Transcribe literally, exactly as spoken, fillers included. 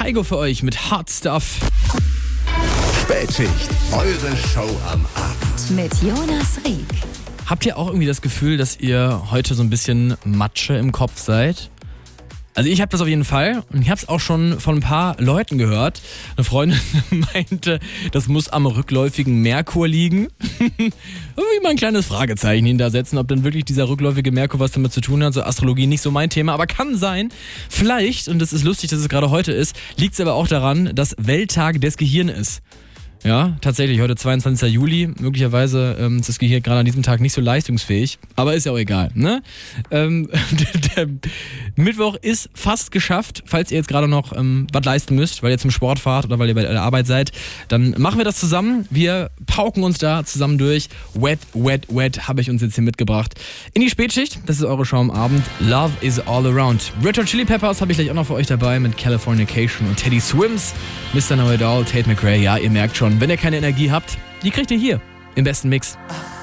Kygo für euch mit Hot Stuff. Spätschicht, eure Show am Abend. Mit Jonas Rieck. Habt ihr auch irgendwie das Gefühl, dass ihr heute so ein bisschen Matsche im Kopf seid? Also ich habe das auf jeden Fall und ich habe es auch schon von ein paar Leuten gehört. Eine Freundin meinte, das muss am rückläufigen Merkur liegen. Irgendwie mal ein kleines Fragezeichen hintersetzen, ob dann wirklich dieser rückläufige Merkur was damit zu tun hat. So Astrologie nicht so mein Thema, aber kann sein. Vielleicht, und das ist lustig, dass es gerade heute ist, liegt es aber auch daran, dass Welttag des Gehirns ist. Ja, tatsächlich, heute zweiundzwanzigster Juli. Möglicherweise ähm, ist das Gehirn gerade an diesem Tag nicht so leistungsfähig, aber ist ja auch egal, ne? Ähm, der, der Mittwoch ist fast geschafft. Falls ihr jetzt gerade noch ähm, was leisten müsst, weil ihr zum Sport fahrt oder weil ihr bei der Arbeit seid, dann machen wir das zusammen. Wir pauken uns da zusammen durch. Wet, wet, wet habe ich uns jetzt hier mitgebracht. In die Spätschicht, das ist eure Show am Abend. Love is all around. Red Hot Chili Peppers habe ich gleich auch noch für euch dabei mit Californication und Teddy Swims. Mister Know It All, Tate McRae, ja, ihr merkt schon, wenn ihr keine Energie habt, die kriegt ihr hier im besten Mix.